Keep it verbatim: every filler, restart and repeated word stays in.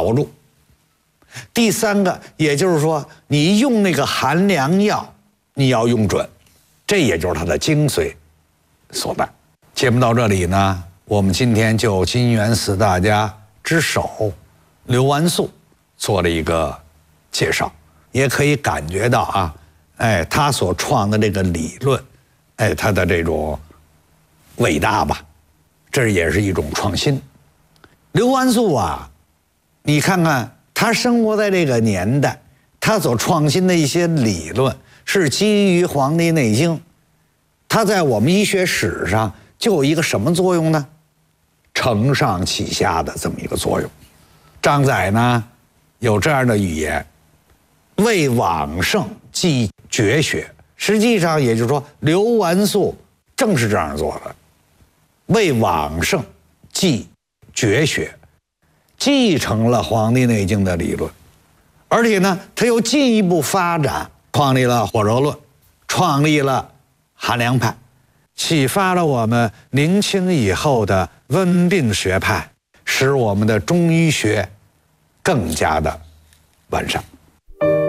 把握住。第三个，也就是说，你用那个寒凉药，你要用准，这也就是它的精髓所在。节目到这里呢，我们今天就金元四大家之首刘完素做了一个介绍，也可以感觉到啊，哎，他所创的这个理论，哎，他的这种伟大吧，这也是一种创新。刘完素啊，你看看他生活在这个年代，他所创新的一些理论是基于《黄帝内经》，他在我们医学史上就有一个什么作用呢？承上启下的这么一个作用。张载呢有这样的语言，为往圣继绝学，实际上也就是说刘完素正是这样做的，为往圣继绝学，继承了《黄帝内经》的理论，而且呢他又进一步发展，创立了火热论，创立了寒凉派，启发了我们明清以后的温病学派，使我们的中医学更加的完善。